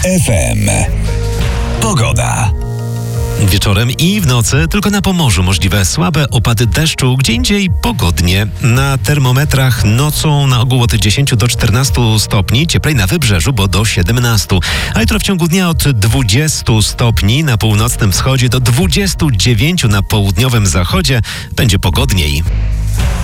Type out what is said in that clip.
FM. Pogoda. Wieczorem i w nocy tylko na Pomorzu możliwe słabe opady deszczu, gdzie indziej pogodnie. Na termometrach nocą na ogół od 10 do 14 stopni, cieplej na wybrzeżu, bo do 17. A jutro w ciągu dnia od 20 stopni na północnym wschodzie do 29 na południowym zachodzie będzie pogodniej.